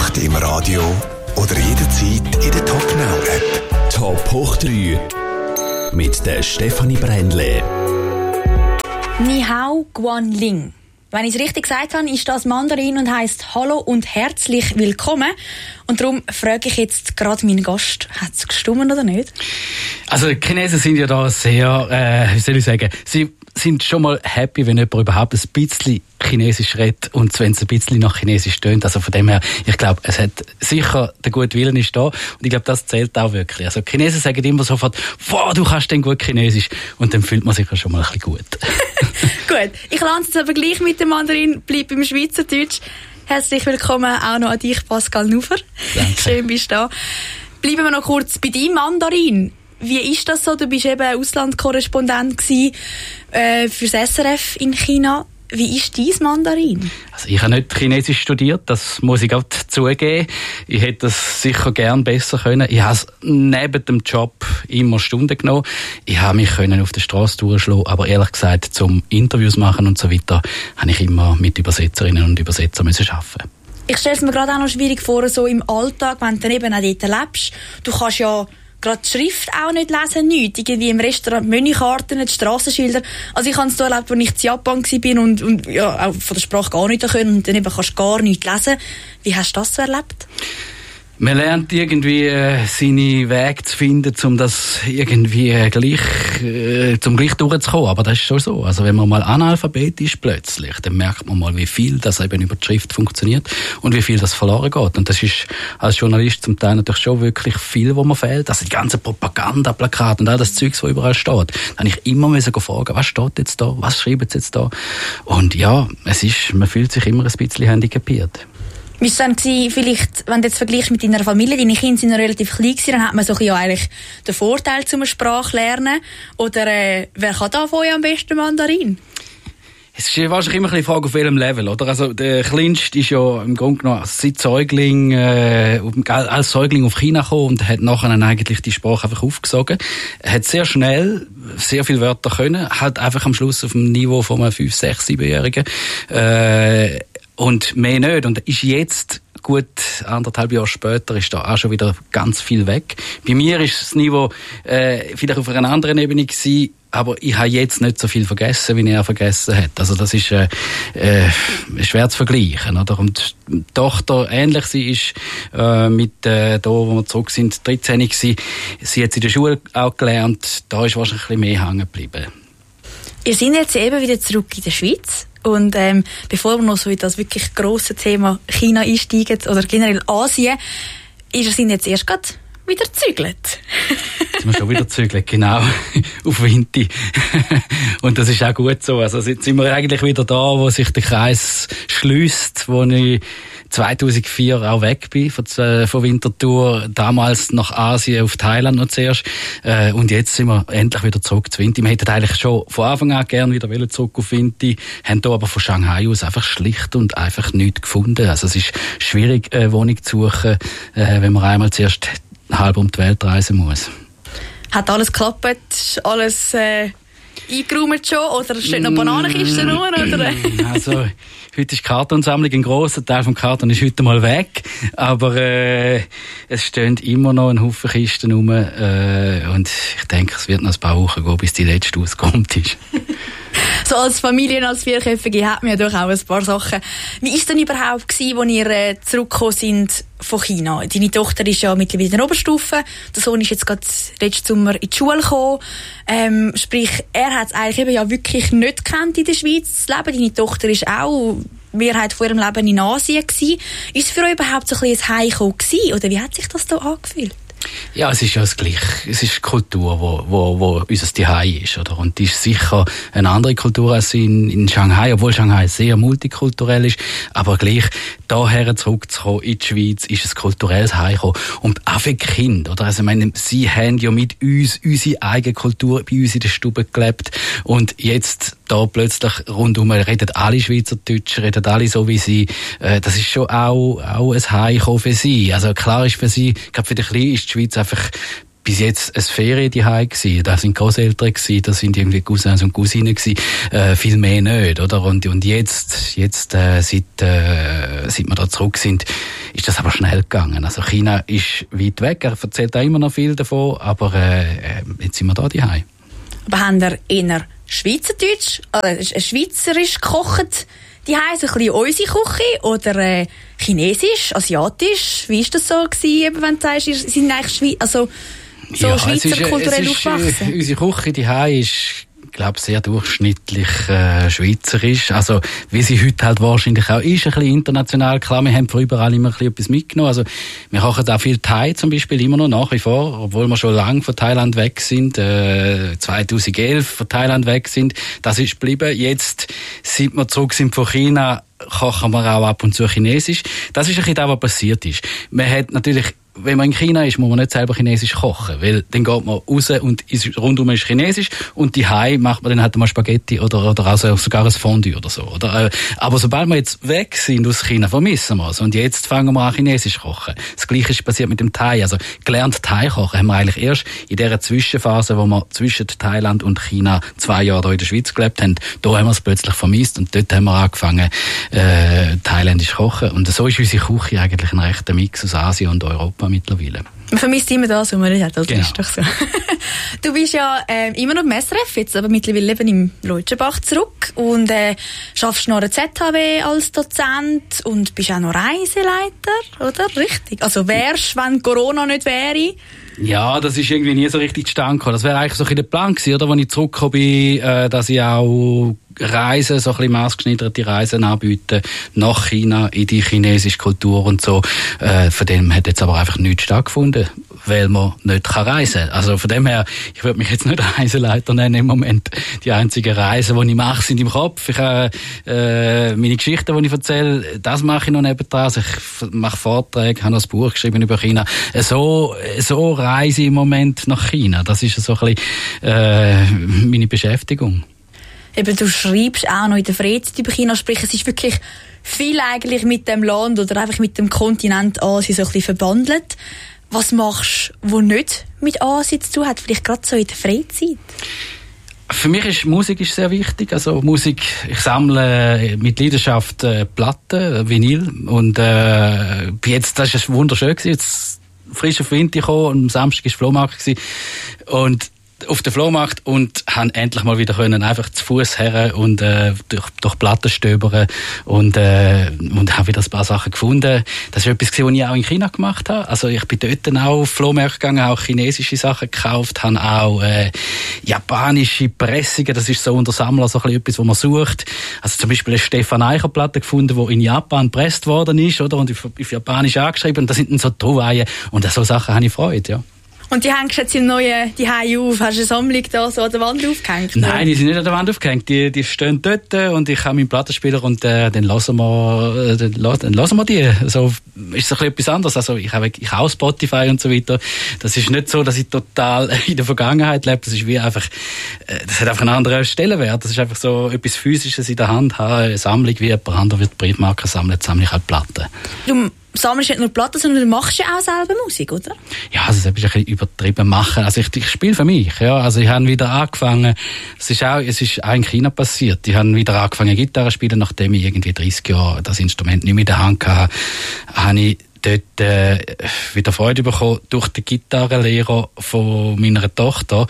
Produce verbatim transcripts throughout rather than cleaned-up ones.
Nacht im Radio oder jederzeit in der Top Now App. Top hoch drei mit der Stefanie Brändle. Ni hao Guan Ling. Wenn ich es richtig gesagt habe, ist das Mandarin und heisst Hallo und herzlich willkommen. Und darum frage ich jetzt gerade meinen Gast, hat es gestimmt oder nicht? Also die Chinesen sind ja da sehr, äh, wie soll ich sagen, sie sind schon mal happy, wenn jemand überhaupt ein bisschen Chinesisch redet und wenn es ein bisschen nach Chinesisch tönt. Also von dem her, ich glaube, es hat sicher, der gute Willen ist da und ich glaube, das zählt auch wirklich. Also die Chinesen sagen immer sofort, wow, du kannst denn gut Chinesisch und dann fühlt man sich ja schon mal ein bisschen gut. Gut, ich lerne es aber gleich mit dem Mandarin, bleib im Schweizerdeutsch. Herzlich willkommen auch noch an dich, Pascal Nufer. Danke. Schön bist du da. Bleiben wir noch kurz bei deinem Mandarin. Wie ist das so? Du bist eben Auslandskorrespondent gewesen, äh, fürs S R F in China. Wie ist dein Mandarin? Also ich habe nicht Chinesisch studiert, das muss ich auch zugeben. Ich hätte das sicher gern besser können. Ich habe neben dem Job immer Stunden genommen. Ich habe mich können auf der Straße durchschlagen, aber ehrlich gesagt, zum Interviews machen und so weiter, habe ich immer mit Übersetzerinnen und Übersetzern müssen arbeiten. Ich stelle es mir gerade auch noch schwierig vor, so im Alltag, wenn du dann eben auch dort lebst. Du kannst ja gerade die Schrift auch nicht lesen, nichts. Irgendwie im Restaurant Menükarten, die Strassenschilder. Also ich habe es da erlebt, als ich in Japan war und, und ja, auch von der Sprache gar nichts können und dann eben kannst du gar nichts lesen. Wie hast du das so erlebt? Man lernt irgendwie äh, seine Wege zu finden, um das irgendwie äh, gleich, äh, zum gleich durchzukommen. Aber das ist schon so. Also wenn man mal Analphabet ist plötzlich, dann merkt man mal, wie viel das eben über die Schrift funktioniert und wie viel das verloren geht. Und das ist als Journalist zum Teil natürlich schon wirklich viel, wo man fehlt. Also die ganze Propagandaplakate und all das Zeugs, was überall steht. Dann habe ich immer müssen fragen, was steht jetzt da, was schreiben sie jetzt da? Und ja, es ist, man fühlt sich immer ein bisschen handicapiert. Wie war es dann gewesen, vielleicht, wenn du jetzt vergleichst mit deiner Familie, deine Kinder sind ja relativ klein gewesen, dann hat man so ein bisschen eigentlich den Vorteil zum Sprache lernen. Oder äh, wer kann da von euch am besten Mandarin? Es ist wahrscheinlich immer eine Frage, auf welchem Level, oder? Also, der Kleinste ist ja im Grunde genommen seit Säugling, äh, als Säugling auf China gekommen und hat nachher dann eigentlich die Sprache einfach aufgesogen. Er hat sehr schnell sehr viele Wörter können, halt einfach am Schluss auf dem Niveau von einem fünf-, sechs-, siebenjährigen, äh, und mehr nicht. Und ist jetzt, gut anderthalb Jahre später, ist da auch schon wieder ganz viel weg. Bei mir ist das Niveau äh, vielleicht auf einer anderen Ebene gewesen, aber ich habe jetzt nicht so viel vergessen, wie er vergessen hat. Also das ist äh, äh, schwer zu vergleichen, oder? Und die Tochter, ähnlich, sie ist äh, mit, äh, da wo wir zurück sind, dreizehn gewesen. Sie hat in der Schule auch gelernt, da ist wahrscheinlich ein bisschen mehr hängen geblieben. Ihr seid jetzt eben wieder zurück in der Schweiz. Und ähm, bevor wir noch so in das wirklich grosse Thema China einsteigen, oder generell Asien, ihr seid jetzt erst gerade wieder gezügelt. Jetzt sind wir schon wieder gezügelt, genau, auf Winti. Und das ist auch gut so. Also jetzt sind wir eigentlich wieder da, wo sich der Kreis schliesst, wo ich zweitausendvier auch weg bin von, äh, von Winterthur, damals nach Asien, auf Thailand noch zuerst. Äh, und jetzt sind wir endlich wieder zurück zu Winti. Wir hätten eigentlich schon von Anfang an gerne wieder zurück auf Winti, haben hier aber von Shanghai aus einfach schlicht und einfach nichts gefunden. Also es ist schwierig, eine Wohnung zu suchen, äh, wenn man einmal zuerst halb um die Welt reisen muss. Hat alles geklappt? Alles äh, eingeräumt schon? Oder steht noch Bananenkisten rum? Oder? Also, heute ist die Kartonsammlung, ein grosser Teil vom Karton ist heute mal weg, aber äh, es stehen immer noch ein Haufen Kisten rum äh, und ich denke, es wird noch ein paar Wochen gehen, bis die letzte auskommt ist. So als Familie, als Vierköpfige hat man ja doch auch ein paar Sachen. Wie war es denn überhaupt gewesen, als ihr äh, zurückgekommen sind von China? Deine Tochter ist ja mittlerweile in der Oberstufe, der Sohn ist jetzt gerade letzten Sommer in die Schule gekommen. Ähm, sprich, er hat es eigentlich eben ja wirklich nicht gekannt in der Schweiz zu leben. Deine Tochter ist auch Mehrheit von ihrem Leben in Asien gewesen. Ist es für euch überhaupt so ein bisschen ein Heimkommen gewesen? Oder wie hat sich das da angefühlt? Ja, es ist ja das Gleiche. Es ist die Kultur, wo, wo, wo unser Zuhause ist, oder? Und die ist sicher eine andere Kultur als in, in Shanghai, obwohl Shanghai sehr multikulturell ist. Aber gleich, daher zurückzukommen in die Schweiz, ist ein kulturelles Heimkommen. Und auch für die Kinder, oder? Also, ich meine, sie haben ja mit uns unsere eigene Kultur bei uns in der Stube gelebt. Und jetzt, da plötzlich rundum reden alle Schweizerdeutsch, reden alle so wie sie. Äh, das ist schon auch, auch ein Heimkommen für sie. Also, klar ist für sie, gerade für die Kleinen ist die Schweiz einfach bis jetzt ein Ferien daheim gsi, da sind Großeltern gsi, da sind irgendwie Cousins und Cousinen gsi, äh, viel mehr nicht, oder? Und, und jetzt, jetzt äh, seit, äh, seit wir da zurück sind, ist das aber schnell gegangen. Also China ist weit weg, er erzählt auch immer noch viel davon, aber äh, jetzt sind wir da daheim. Aber haben ihr eher Schweizerdeutsch, äh, schweizerisch gekocht, die haben so ein bisschen unsere Küche oder äh, chinesisch, asiatisch? Wie war das so gewesen, eben, wenn du sagst, ihr seid eigentlich Schwe- also, so ja, Schweizer ist, kulturell aufgewachsen? Äh, unsere Küche die ist, glaube sehr durchschnittlich äh, schweizerisch. Also wie sie heute halt wahrscheinlich auch ist, ein bisschen international. Klar, wir haben von überall immer ein bisschen etwas mitgenommen. Also wir kochen auch viel Thai zum Beispiel immer noch nach wie vor, obwohl wir schon lange von Thailand weg sind, äh, zweitausendelf von Thailand weg sind. Das ist geblieben. Jetzt, seit wir zurück sind von China, kochen wir auch ab und zu Chinesisch. Das ist ein bisschen das, was passiert ist. Man hat natürlich, wenn man in China ist, muss man nicht selber Chinesisch kochen, weil dann geht man raus und ist, rundum ist Chinesisch und daheim macht man dann halt mal Spaghetti oder, oder also sogar ein Fondue oder so. Oder? Aber sobald wir jetzt weg sind aus China, vermissen wir es. Und jetzt fangen wir an Chinesisch zu kochen. Das Gleiche ist passiert mit dem Thai. Also gelernt Thai kochen haben wir eigentlich erst in dieser Zwischenphase, wo wir zwischen Thailand und China zwei Jahre hier in der Schweiz gelebt haben. Da haben wir es plötzlich vermisst und dort haben wir angefangen, äh, thailändisch zu kochen. Und so ist unsere Küche eigentlich ein rechter Mix aus Asien und Europa mittlerweile. Man vermisst immer das, was man nicht hat. Also genau. Ist doch so. Du bist ja äh, immer noch im S R F, jetzt aber mittlerweile eben im Leutschenbach zurück und äh, schaffst noch an der Z H W als Dozent und bist auch noch Reiseleiter, oder? Richtig. Also wärst, wenn Corona nicht wäre? Ja, das ist irgendwie nie so richtig zustande gekommen. Das wäre eigentlich so ein bisschen der Plan gewesen, oder? Als ich zurückgekommen bin, äh, dass ich auch Reisen, so ein bisschen maßgeschneiderte Reisen anbieten nach China, in die chinesische Kultur und so. Äh, von dem hat jetzt aber einfach nichts stattgefunden, weil man nicht kann reisen kann. Also von dem her, ich würde mich jetzt nicht Reiseleiter nennen im Moment. Die einzigen Reisen, die ich mache, sind im Kopf. Ich habe äh, meine Geschichten, die ich erzähle, das mache ich noch nebendran. Also ich mache Vorträge, habe noch ein Buch geschrieben über China. So, so reise ich im Moment nach China. Das ist so ein bisschen äh, meine Beschäftigung. Eben, du schreibst auch noch in der Freizeit über China, sprich, es ist wirklich viel eigentlich mit dem Land oder einfach mit dem Kontinent Asien so ein bisschen verbandelt. Was machst du, was nicht mit Asien zu tun hat, vielleicht gerade so in der Freizeit? Für mich ist Musik ist sehr wichtig. Also Musik, ich sammle mit Leidenschaft äh, Platten, Vinyl und äh, jetzt, das ist wunderschön gewesen, jetzt frisch auf Winter gekommen und am Samstag war Flohmarkt gewesen. Und auf den Flohmarkt und haben endlich mal wieder können einfach zu Fuß her und äh, durch, durch Platten stöbern und äh, und habe wieder ein paar Sachen gefunden. Das ist etwas, was ich auch in China gemacht habe. Also ich bin dort auch auf Flohmärkte gegangen, auch chinesische Sachen gekauft, habe auch äh, japanische Pressungen. Das ist so unter Sammler so ein bisschen etwas, was man sucht. Also zum Beispiel eine Stefan Eicher Platte gefunden, die in Japan gepresst worden ist, oder, und auf, auf Japanisch angeschrieben. Und das sind dann so Trouvaillen und so Sachen habe ich Freude, ja. Und die hängst jetzt im neuen Zuhause auf? Hast du eine Sammlung da so an der Wand aufgehängt? Nein, die sind nicht an der Wand aufgehängt. Die, die stehen dort und ich habe meinen Plattenspieler und äh, dann lassen wir, äh, dann lassen wir die. So ist es ein bisschen etwas anderes. Also ich habe ich habe auch Spotify und so weiter. Das ist nicht so, dass ich total in der Vergangenheit lebe. Das ist wie einfach, äh, das hat einfach einen anderen Stellenwert. Das ist einfach so etwas Physisches in der Hand haben. Eine Sammlung, wie jemand anderes wird Briefmarken sammeln, sammle ich halt Platten. Du sammelst nicht nur Platten, sondern du machst ja auch selber Musik, oder? Ja, also das ist ein bisschen übertrieben machen. Also ich, ich spiele für mich, ja. Also ich habe wieder angefangen, es ist auch, es ist auch in China passiert. Ich habe wieder angefangen Gitarre zu spielen, nachdem ich irgendwie dreißig Jahre das Instrument nicht mehr in der Hand hatte, habe ich dort äh, wieder Freude bekommen durch den Gitarrenlehrer von meiner Tochter,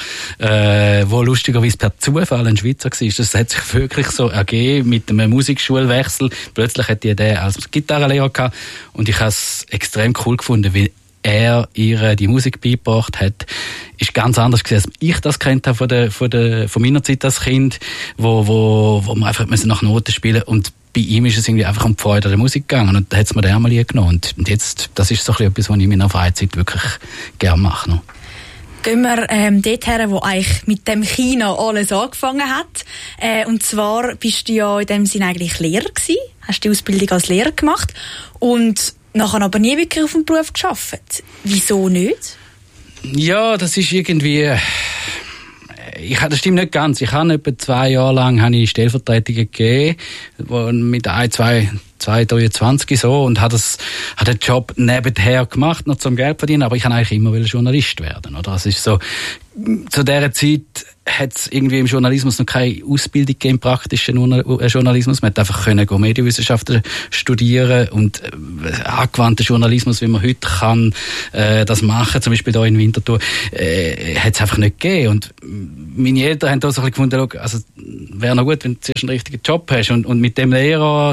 äh, wo lustigerweise per Zufall ein Schweizer war. Das hat sich wirklich so ergeben mit einem Musikschulwechsel. Plötzlich hatte ich den als Gitarrenlehrer gehabt und ich habe es extrem cool gefunden, weil er ihr die Musik beigebracht hat, ist ganz anders gewesen, als ich das kennt habe von der, von der, von meiner Zeit als Kind, wo, wo, wo man einfach nach Noten spielen und bei ihm ist es irgendwie einfach um die Freude der Musik gegangen und da hat es mir den einmal genommen. Und jetzt, das ist so etwas, was ich in meiner Freizeit wirklich gerne mache. Noch. Gehen wir ähm, dort her, wo eigentlich mit dem China alles angefangen hat. Äh, und zwar bist du ja in dem Sinne eigentlich Lehrer gewesen, hast die Ausbildung als Lehrer gemacht und nachher aber nie wirklich auf dem Beruf gearbeitet. Wieso nicht? Ja, das ist irgendwie... ich, das stimmt nicht ganz. Ich habe etwa zwei Jahre lang habe ich Stellvertretungen gegeben, wo mit ein, zwei, zwei, dreiundzwanzig so, und habe das, habe den Job nebenher gemacht, noch zum Geld verdienen, aber ich kann eigentlich immer Journalist werden, oder? Das ist so, zu dieser Zeit hat es irgendwie im Journalismus noch keine Ausbildung gegeben, praktischen Journalismus. Man hat einfach können go Medienwissenschaften studieren und äh, angewandten Journalismus, wie man heute kann, äh, das machen, zum Beispiel hier in Winterthur, äh, hat es einfach nicht gegeben. Und meine Eltern haben da so ein bisschen gefunden, also wäre noch gut, wenn du zuerst einen richtigen Job hast. Und, und mit dem Lehrer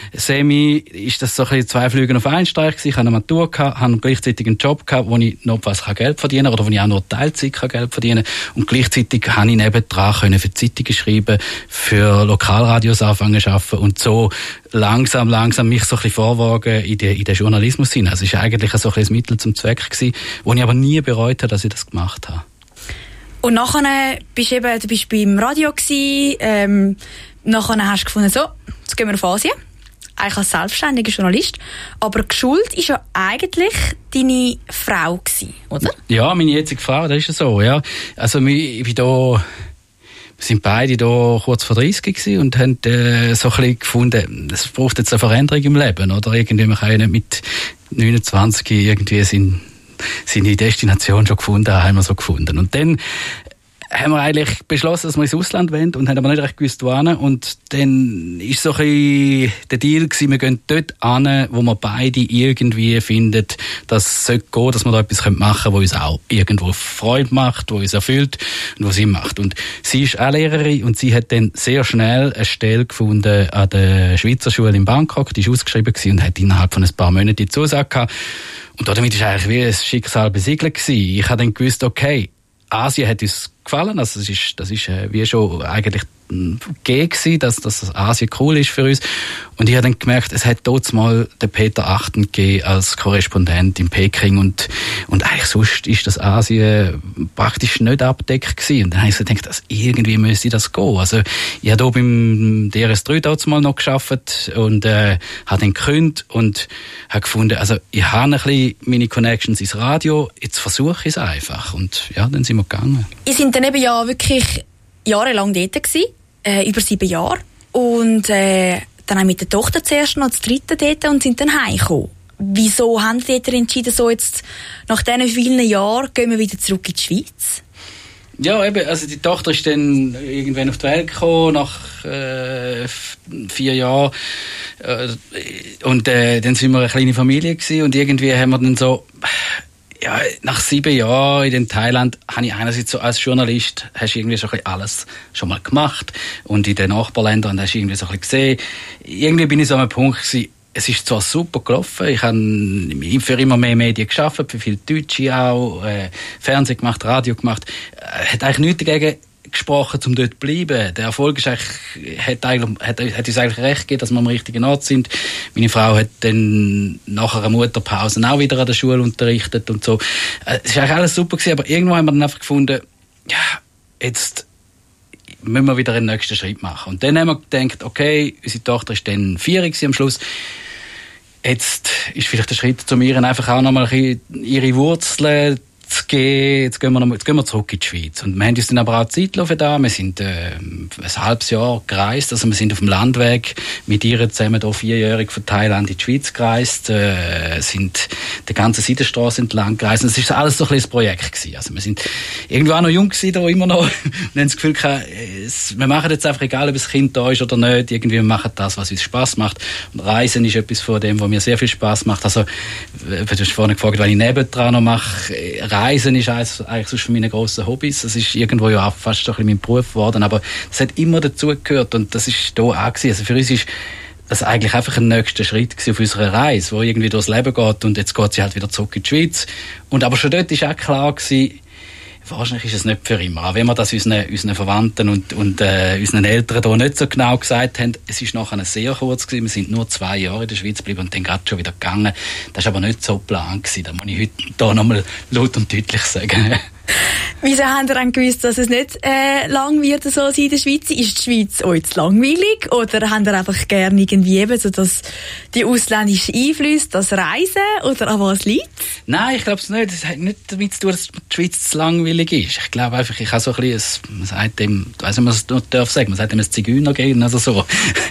Semi ist das so ein bisschen zwei Flüge auf einen Streich gewesen. Ich hatte eine Matur gehabt, habe gleichzeitig einen Job gehabt, wo ich notfalls Geld verdienen kann oder wo ich auch nur Teilzeit Geld verdienen kann. Und gleichzeitig habe ich nebendran können für Zeitungen schreiben, für Lokalradios anfangen zu arbeiten und so langsam, langsam mich so ein bisschen vorwagen in den, in den Journalismus hinein. Also es war eigentlich so ein bisschen das Mittel zum Zweck gewesen, wo ich aber nie bereut habe, dass ich das gemacht habe. Und nachher bist du eben, du bist beim Radio gewesen, ähm, nachher hast du gefunden, so, jetzt gehen wir auf Asien. Eigentlich als selbstständiger Journalist. Aber geschult war ja eigentlich deine Frau gewesen, oder? Ja, meine jetzige Frau, das ist ja so, ja. Also, ich bin da, wir sind beide da kurz vor dreißig gewesen und haben äh, so ein bisschen gefunden, es braucht jetzt eine Veränderung im Leben, oder? Irgendwie, man kann ja nicht mit neunundzwanzig irgendwie sein, seine Destination schon gefunden haben, haben wir so gefunden. Und dann haben wir eigentlich beschlossen, dass wir ins Ausland wollen und haben aber nicht recht gewusst, wohin. Und dann ist so ein bisschen der Deal gewesen, wir gehen dort hin, wo wir beide irgendwie finden, dass es sollte gehen, dass wir da etwas machen können, was uns auch irgendwo Freude macht, was uns erfüllt und was Sinn macht. Und sie ist auch Lehrerin und sie hat dann sehr schnell eine Stelle gefunden an der Schweizer Schule in Bangkok, die ist ausgeschrieben gewesen und hat innerhalb von ein paar Monaten die Zusage gehabt. Und damit war eigentlich wie ein Schicksal besiegelt gewesen. Ich habe dann gewusst, okay, Asien hat uns gefallen, also das ist, das ist äh, wie schon eigentlich gegeben gewesen, dass, dass Asien cool ist für uns. Und ich habe dann gemerkt, es hat dort mal den Peter Achten gegeben als Korrespondent in Peking und, und eigentlich sonst ist das Asien praktisch nicht abgedeckt gewesen. Und dann habe ich so gedacht, dass irgendwie müsste das gehen. Also ich habe hier beim D R S drei dort mal noch gearbeitet und äh, habe dann gekündigt und habe gefunden, also ich habe ein bisschen meine Connections ins Radio, jetzt versuche ich es einfach. Und ja, dann sind wir gegangen. Ihr seid dann eben ja wirklich jahrelang dort gewesen. Äh, über sieben Jahre. Und äh, dann haben wir mit der Tochter zuerst noch das dritte dort und sind dann heimgekommen. Wieso haben die dort entschieden, so jetzt nach diesen vielen Jahren gehen wir wieder zurück in die Schweiz? Ja, eben, also die Tochter ist dann irgendwann auf die Welt gekommen, nach äh, vier Jahren. Äh, und äh, dann sind wir eine kleine Familie gewesen und irgendwie haben wir dann so... Ja, nach sieben Jahren in Thailand habe ich einerseits so als Journalist hast du irgendwie so ein bisschen alles schon mal gemacht und in den Nachbarländern hast du irgendwie so ein bisschen gesehen. Irgendwie bin ich so an einem Punkt gewesen, es ist zwar super gelaufen, ich habe für immer mehr Medien gearbeitet, für viele Deutsche auch, äh, Fernsehen gemacht, Radio gemacht, äh, hat eigentlich nichts dagegen gesprochen, um dort zu bleiben. Der Erfolg ist eigentlich, hat, eigentlich, hat, hat uns eigentlich recht gegeben, dass wir am richtigen Ort sind. Meine Frau hat dann nach einer Mutterpause auch wieder an der Schule unterrichtet und so. Es war eigentlich alles super gewesen, aber irgendwo haben wir dann einfach gefunden, ja, jetzt müssen wir wieder einen nächsten Schritt machen. Und dann haben wir gedacht, okay, unsere Tochter ist dann vier am Schluss. Jetzt ist vielleicht der Schritt zu mir einfach auch nochmal ein bisschen ihre Wurzeln zu gehen. Jetzt gehen wir, noch, jetzt gehen wir zurück in die Schweiz. Und wir haben uns dann aber auch Zeit da. Wir sind äh, ein halbes Jahr gereist. Also wir sind auf dem Landweg mit ihr zusammen hier vierjährig von Thailand in die Schweiz gereist, äh, sind die ganze Seidenstrasse entlang gereist. Und es war alles so ein kleines Projekt gewesen. Also wir sind irgendwo auch noch jung gewesen, da immer noch. Und haben das Gefühl gehabt, wir machen jetzt einfach, egal ob das Kind da ist oder nicht, irgendwie wir machen das, was uns Spass macht. Und Reisen ist etwas von dem, was mir sehr viel Spass macht. Also, du hast vorhin gefragt, was ich nebendran noch mache. Reisen ist eigentlich sonst von meinen grossen Hobbys. Das ist irgendwo ja auch fast so ein bisschen mein Beruf geworden. Aber das hat immer dazugehört und das ist hier auch gewesen. Also für uns ist das eigentlich einfach ein nächster Schritt auf unserer Reise, wo irgendwie durchs Leben geht und jetzt geht sie halt wieder zurück in die Schweiz. Und aber schon dort war auch klar gewesen, wahrscheinlich ist es nicht für immer. Auch wenn wir das unseren, unseren Verwandten und, und äh, unseren Eltern hier nicht so genau gesagt haben, es ist nachher sehr kurz gewesen. Wir sind nur zwei Jahre in der Schweiz geblieben und dann gerade schon wieder gegangen. Das war aber nicht so geplant gewesen. Das muss ich heute hier nochmal laut und deutlich sagen. Wieso habt ihr dann gewusst, dass es nicht äh, lang wird so sein in der Schweiz? Ist die Schweiz euch zu langweilig? Oder habt ihr einfach gerne irgendwie eben so das, die ausländischen Einflüsse, das Reisen? Oder an was liegt? Nein, ich glaube es nicht. Es hat nicht damit zu tun, dass die Schweiz zu langweilig ist. Ich glaube einfach, ich habe so ein bisschen, man sagt dem, ich weiss nicht, was man es darf sagen, man sagt dem ein Zigeunergehen, also so.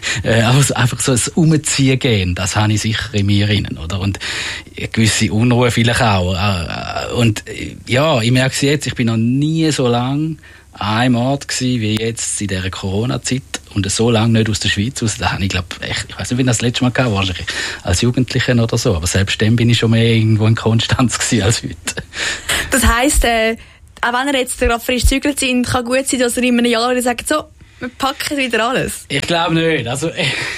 Also einfach so ein Umziehen-Gehen, das habe ich sicher in mir drin, oder? Und eine gewisse Unruhe vielleicht auch. Und ja, ich merke es jetzt, ich bin noch nie so lange an einem Ort gewesen, wie jetzt in dieser Corona-Zeit und so lange nicht aus der Schweiz raus. Da habe ich, glaube ich, ich weiß nicht, wie das, das letzte Mal war, wahrscheinlich als Jugendlicher oder so, aber selbst dann bin ich schon mehr irgendwo in Konstanz gewesen als heute. Das heisst, äh, auch wenn ihr jetzt gerade frisch gezügelt sind, kann gut sein, dass ihr in einem Jahr wieder sagt, so, wir packen wieder alles. Ich glaube nicht. Also,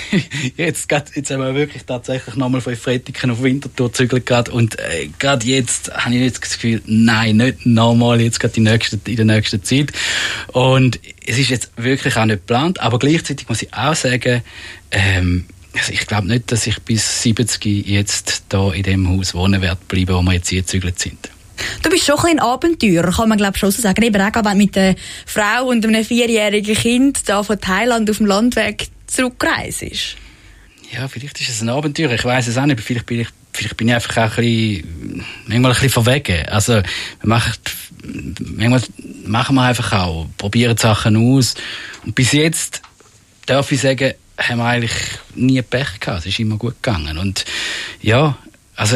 jetzt, grad, jetzt haben wir wirklich tatsächlich nochmal von Freitag auf Winterthur gezügelt gerade. Und äh, gerade jetzt habe ich jetzt das Gefühl, nein, nicht nochmal jetzt gerade die nächste, in der nächsten Zeit. Und es ist jetzt wirklich auch nicht geplant. Aber gleichzeitig muss ich auch sagen, ähm, also ich glaube nicht, dass ich bis siebzig jetzt da in dem Haus wohnen werde bleiben, wo wir jetzt hier gezügelt sind. Du bist schon ein bisschen ein Abenteurer, kann man glaube ich schon so sagen. Eben auch, wenn du mit einer Frau und einem vierjährigen Kind da von Thailand auf dem Landweg zurückgereist ist. Ja, vielleicht ist es ein Abenteuer. Ich weiss es auch nicht. Vielleicht bin ich, vielleicht bin ich einfach auch ein bisschen, manchmal ein bisschen verwegen. Also, wir machen, manchmal machen wir einfach auch, probieren Sachen aus. Und bis jetzt darf ich sagen, haben wir eigentlich nie Pech gehabt. Es ist immer gut gegangen. Und ja, also,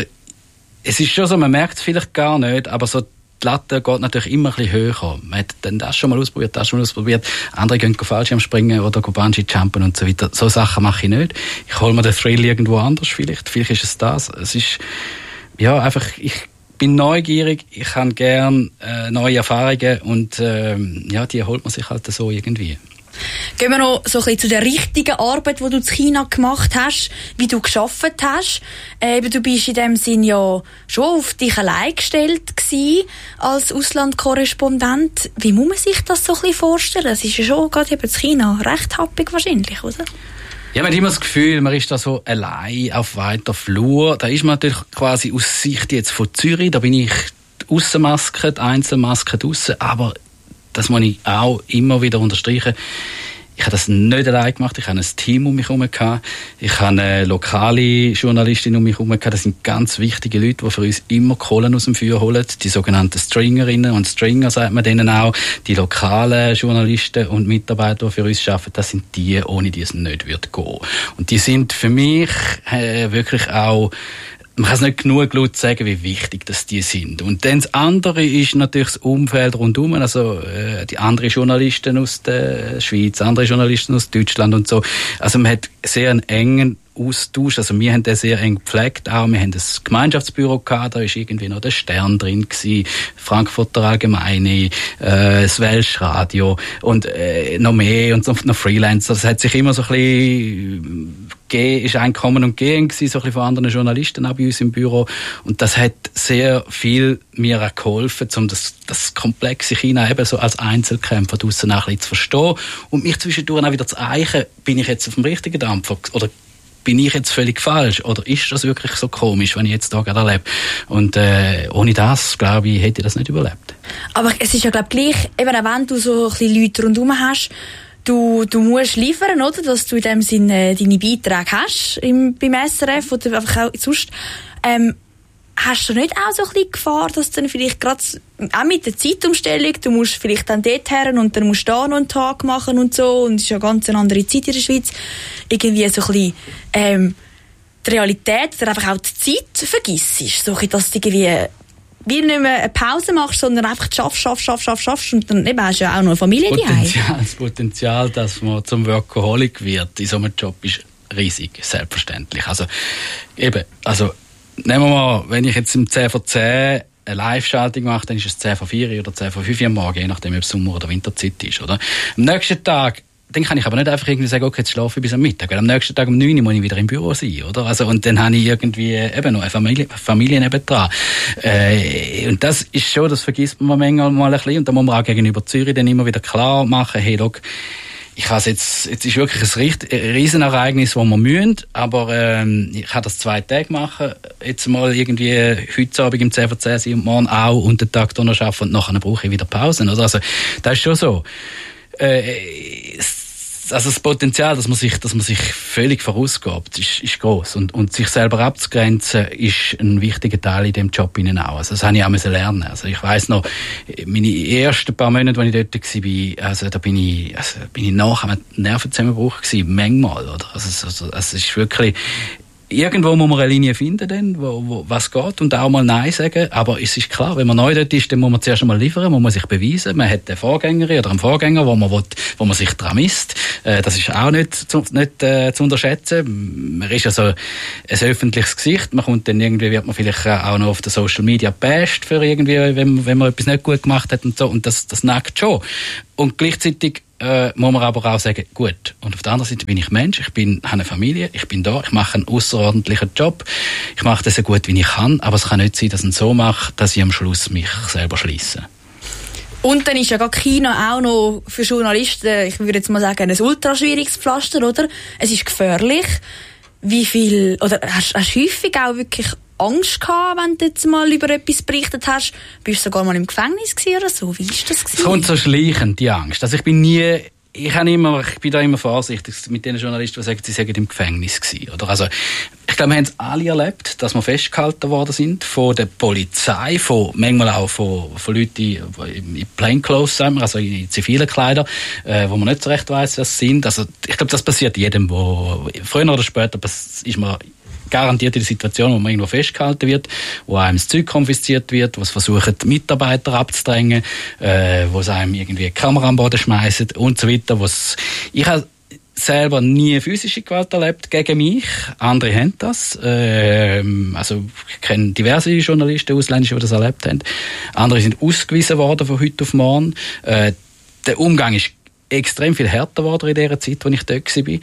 es ist schon so, man merkt es vielleicht gar nicht, aber so die Latte geht natürlich immer ein bisschen höher. Man hat dann das schon mal ausprobiert, das schon mal ausprobiert. Andere gehen Fallschirmspringen oder Bungee-Jumpen und so weiter. So Sachen mache ich nicht. Ich hole mir den Thrill irgendwo anders vielleicht. Vielleicht ist es das. Es ist, ja, einfach, ich bin neugierig, ich habe gern äh, neue Erfahrungen und äh, ja, die holt man sich halt so irgendwie. Gehen wir noch so ein bisschen zu der richtigen Arbeit, die du in China gemacht hast, wie du gearbeitet hast. Äh, du bist in dem Sinn ja schon auf dich allein gestellt gewesen, als Auslandkorrespondent. Wie muss man sich das so ein bisschen vorstellen? Das ist ja schon gerade eben in China recht happig wahrscheinlich, oder? Ja, man hat immer das Gefühl, man ist da so allein auf weiter Flur. Da ist man natürlich quasi aus Sicht jetzt von Zürich. Da bin ich die Aussenmaske, die Einzelmaske draussen, aber das muss ich auch immer wieder unterstreichen. Ich habe das nicht allein gemacht. Ich habe ein Team um mich herum gehabt. Ich habe eine lokale Journalistin um mich herum gehabt. Das sind ganz wichtige Leute, die für uns immer Kohlen aus dem Feuer holen. Die sogenannten Stringerinnen und Stringer, sagt man denen auch. Die lokalen Journalisten und Mitarbeiter, die für uns arbeiten, das sind die, ohne die es nicht wird gehen. Und die sind für mich äh, wirklich auch, man kann es nicht genug laut sagen, wie wichtig das die sind. Und dann das andere ist natürlich das Umfeld rundherum, also äh, die anderen Journalisten aus der Schweiz, andere Journalisten aus Deutschland und so. Also man hat sehr einen engen Austausch, also wir haben den sehr eng gepflegt auch, wir haben das Gemeinschaftsbüro gehabt, da ist irgendwie noch der Stern drin gewesen, Frankfurter Allgemeine, äh, das Welsh Radio und äh, noch mehr und so, noch Freelancer. Das hat sich immer so ein bisschen gegeben, ist ein Kommen und Gehen gewesen, so ein bisschen von anderen Journalisten auch bei uns im Büro und das hat sehr viel mir auch geholfen, um das, das komplexe China eben so als Einzelkämpfer draussen auch ein bisschen zu verstehen und mich zwischendurch auch wieder zu eichen, bin ich jetzt auf dem richtigen Dampfer oder bin ich jetzt völlig falsch? Oder ist das wirklich so komisch, wenn ich jetzt hier gerade erlebe? Und äh, ohne das, glaube ich, hätte ich das nicht überlebt. Aber es ist ja, glaube ich, gleich, eben auch wenn du so ein bisschen Leute rundherum hast, du, du musst liefern, oder? Dass du in dem Sinne deine Beiträge hast im, beim S R F oder einfach auch sonst. Ähm, hast du nicht auch so ein bisschen Gefahr, dass dann vielleicht gerade auch mit der Zeitumstellung, du musst vielleicht dann dort her und dann musst du da noch einen Tag machen und so und es ist ja ganz eine andere Zeit in der Schweiz, irgendwie so ein bisschen ähm, die Realität oder einfach auch die Zeit vergisst, so dass du irgendwie wie nicht mehr eine Pause machst, sondern einfach schaffst, schaffst, schaffst, schaffst, schaffst und dann eben hast du ja auch noch eine Familie Potenzial, das Potenzial, dass man zum Workaholic wird in so einem Job ist riesig, selbstverständlich. Also eben, also nehmen wir mal, wenn ich jetzt im zehn vor zehn eine Live-Schaltung mache, dann ist es zehn vor vier oder zehn vor fünf am Morgen, je nachdem, ob es Sommer- oder Winterzeit ist, oder? Am nächsten Tag, dann kann ich aber nicht einfach irgendwie sagen, okay, jetzt schlafe ich bis am Mittag, weil am nächsten Tag um neun Uhr muss ich wieder im Büro sein, oder? Also, und dann habe ich irgendwie eben noch eine Familie, Familie nebendran. Äh, und das ist schon, das vergisst man manchmal mal ein bisschen, und da muss man auch gegenüber Zürich dann immer wieder klar machen, hey, look, ich habe jetzt, jetzt ist wirklich ein Riesenereignis, das wir müssen, aber ähm, ich kann das zwei Tage machen, jetzt mal irgendwie heute Abend im C V C sein und morgen auch und den Tag noch arbeiten und nachher brauche ich wieder Pausen. Also das ist schon so. Äh, Also das Potenzial, dass man sich, dass man sich völlig vorausgibt, ist, ist gross. Und, und sich selber abzugrenzen, ist ein wichtiger Teil in dem Job innen auch. Also das habe ich auch müssen lernen. Also ich weiss noch, meine ersten paar Monate, als ich dort war, also da bin ich, also bin ich nach einem Nervenzusammenbruch gewesen, manchmal, oder? Also, also, also es ist wirklich, irgendwo muss man eine Linie finden, dann, wo, wo, was geht, und auch mal Nein sagen. Aber es ist klar, wenn man neu dort ist, dann muss man zuerst einmal liefern, man muss sich beweisen. Man hat eine Vorgängerin oder einen Vorgänger, wo man, will, wo man sich daran misst. Äh, das ist auch nicht, zu, nicht äh, zu unterschätzen. Man ist also ein öffentliches Gesicht. Man kommt dann irgendwie, wird man vielleicht auch noch auf den Social Media bashed für irgendwie, wenn, wenn man etwas nicht gut gemacht hat und so. Und das, das nackt schon. Und gleichzeitig äh, muss man aber auch sagen, gut. Und auf der anderen Seite bin ich Mensch, ich bin, habe eine Familie, ich bin da, ich mache einen außerordentlichen Job, ich mache das so gut, wie ich kann, aber es kann nicht sein, dass ich ihn so mache, dass ich am Schluss mich selber schliesse. Und dann ist ja gerade Kino auch noch für Journalisten, ich würde jetzt mal sagen, ein ultra schwieriges Pflaster, oder? Es ist gefährlich. Wie viel, oder hast, hast du häufig auch wirklich Angst gehabt, wenn du jetzt mal über etwas berichtet hast? Bist du sogar mal im Gefängnis gewesen oder so? Wie ist das gewesen? Es kommt so schleichend, die Angst. Also ich bin nie, ich habe immer, ich bin da immer vorsichtig mit den Journalisten, die sagen, sie seien im Gefängnis gewesen, oder? Also, ich glaube, wir haben es alle erlebt, dass wir festgehalten worden sind von der Polizei, von, manchmal auch von, von Leuten in Plainclothes, also in zivilen Kleidern, äh, wo man nicht so recht weiss, was sie sind. Also, ich glaube, das passiert jedem, wo, früher oder später ist man garantiert in der Situation, wo man irgendwo festgehalten wird, wo einem das Zeug konfisziert wird, wo es versuchen, Mitarbeiter abzudrängen, äh, wo es einem irgendwie die Kamera am Boden schmeißen und so weiter. Wo's ich habe selber nie physische Gewalt erlebt gegen mich. Andere haben das. Ähm, also ich kenne diverse Journalisten, Ausländische, die das erlebt haben. Andere sind ausgewiesen worden von heute auf morgen. Äh, der Umgang ist extrem viel härter geworden in der Zeit, als ich dort war.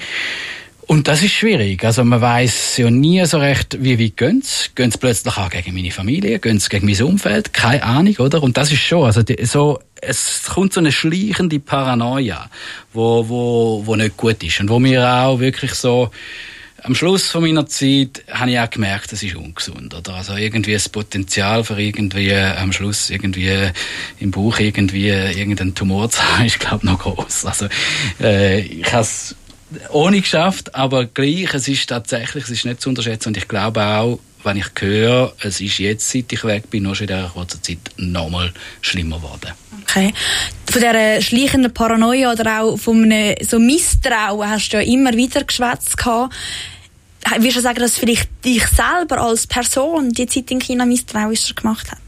Und das ist schwierig. Also man weiss ja nie so recht, wie weit gehen sie. Gehen sie plötzlich auch gegen meine Familie? Gehen sie gegen mein Umfeld? Keine Ahnung, oder? Und das ist schon, also die, so, es kommt so eine schleichende Paranoia, wo, wo, wo nicht gut ist. Und wo mir auch wirklich so, am Schluss von meiner Zeit habe ich auch gemerkt, das ist ungesund, oder? Also irgendwie das Potenzial für irgendwie am Schluss irgendwie im Bauch irgendwie irgendeinen Tumor zu haben, ist, glaube ich, noch groß. Also, äh, ich habe es ohne geschafft, aber gleich, es ist tatsächlich, es ist nicht zu unterschätzen, und ich glaube auch, wenn ich höre, es ist jetzt, seit ich weg bin, noch schon in dieser kurzen Zeit noch schlimmer geworden. Okay. Von dieser schleichenden Paranoia oder auch von einem so Misstrauen hast du ja immer wieder geschwätzt gehabt. Würdest du sagen, dass vielleicht dich selber als Person die Zeit in China misstrauischer gemacht hat?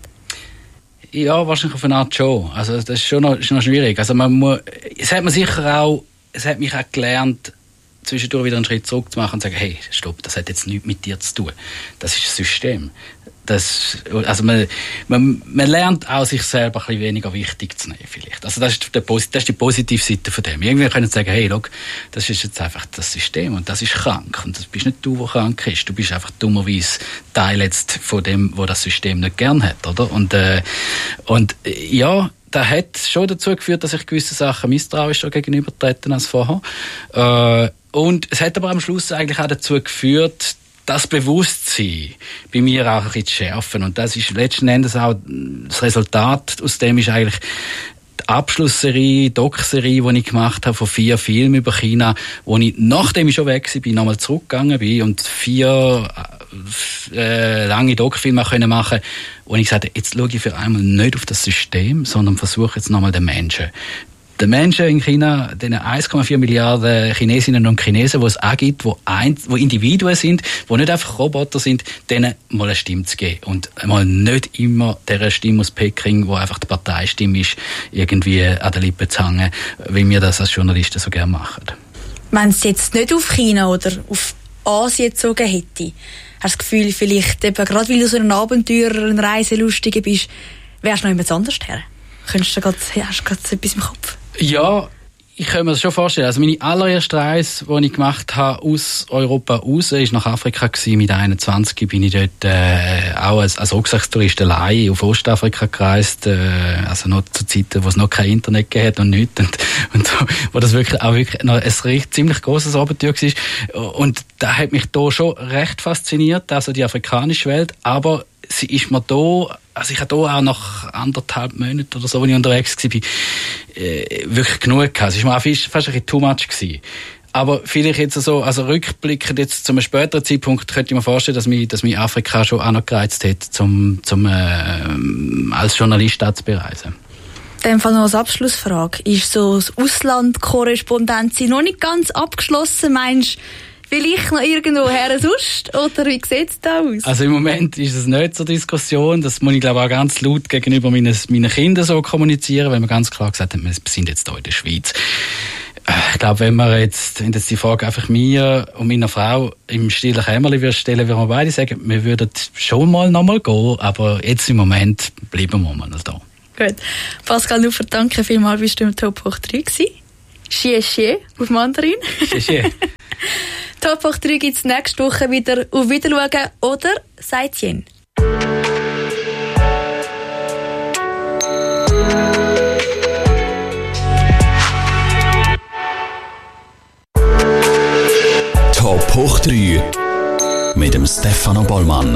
Ja, wahrscheinlich auf eine Art schon. Also das ist schon noch, ist noch schwierig. Also man muss, es hat man sicher auch, es hat mich auch gelernt, zwischendurch wieder einen Schritt zurück zu machen und zu sagen, hey, stopp, das hat jetzt nichts mit dir zu tun. Das ist das System. Das, also man, man, man lernt auch, sich selber ein bisschen weniger wichtig zu nehmen, vielleicht. Also das ist, der, das ist die positive Seite von dem. Irgendwie können sie sagen, hey, look, das ist jetzt einfach das System und das ist krank. Und das bist nicht du, der krank ist. Du bist einfach dummerweise Teil jetzt von dem, wo das System nicht gern hat, oder? Und, äh, und ja, das hat schon dazu geführt, dass ich gewisse Sachen misstrauischer gegenübertreten als vorher. Äh, und es hat aber am Schluss eigentlich auch dazu geführt, das Bewusstsein bei mir auch ein bisschen zu schärfen. Und das ist letzten Endes auch das Resultat, aus dem ist eigentlich die Abschlussserie, Doc-Serie, die ich gemacht habe, von vier Filmen über China, wo ich, nachdem ich schon weg war, nochmal zurückgegangen bin und vier äh, lange Doc-Filme können machen, wo ich gesagt habe, jetzt schaue ich für einmal nicht auf das System, sondern versuche jetzt nochmal den Menschen. Den Menschen in China, den eins Komma vier Milliarden Chinesinnen und Chinesen, die es auch gibt, die, ein, die Individuen sind, die nicht einfach Roboter sind, denen mal eine Stimme zu geben. Und mal nicht immer dieser Stimme aus Peking, die einfach die Parteistimme ist, irgendwie an den Lippen zu hängen, wie wir das als Journalisten so gerne machen. Wenn es jetzt nicht auf China oder auf Asien gezogen hätte, hast du das Gefühl, vielleicht eben, gerade weil du so ein Abenteurer, ein Reiselustiger bist, wärst du noch jemand anders her? Könntest du grad, hast du gerade etwas im Kopf? Ja, Ich kann mir das schon vorstellen. Also meine allererste Reise, die ich gemacht habe aus Europa raus, war nach Afrika gewesen. Mit einundzwanzig bin ich dort äh, auch als, als Rucksackstourist allein auf Ostafrika gereist. Äh, also noch zu Zeiten, wo es noch kein Internet gegeben hat und nichts. Und, und wo das wirklich auch wirklich noch ein recht, ziemlich grosses Abenteuer war. Und da hat mich da schon recht fasziniert, also die afrikanische Welt. Aber sie ist mir da, also ich habe da auch nach anderthalb Monaten oder so, als ich unterwegs war, äh, wirklich genug gehabt. Es war mir auch fast, fast ein bisschen too much gewesen. Aber vielleicht jetzt so, also rückblickend jetzt zu einem späteren Zeitpunkt, könnte ich mir vorstellen, dass mich, dass mich Afrika schon auch noch gereizt hat, zum, zum, äh, als Journalist da zu bereisen. In dem Fall noch als Abschlussfrage. Ist so das Auslandkorrespondenz noch nicht ganz abgeschlossen, meinst du? Vielleicht noch irgendwo her sonst? Oder wie sieht es da aus? Also im Moment ist es nicht zur Diskussion. Das muss ich, glaube ich, auch ganz laut gegenüber meinen, meinen Kindern so kommunizieren, weil wir ganz klar gesagt haben, wir sind jetzt hier in der Schweiz. Ich glaube, wenn wir jetzt, wenn jetzt die Frage einfach mir und meiner Frau im stillen Kämmerlein stellen, würden wir beide sagen, wir würden schon mal noch mal gehen, aber jetzt im Moment bleiben wir mal da. Gut. Pascal Nuffer, danke vielmals, bist du im Top hoch drei gewesen. Xie Xie auf Mandarin. Xie Xie. Top hoch drei gibt es nächste Woche wieder auf Wiederschauen oder Seitchen. Top hoch drei mit dem Stefano Bollmann.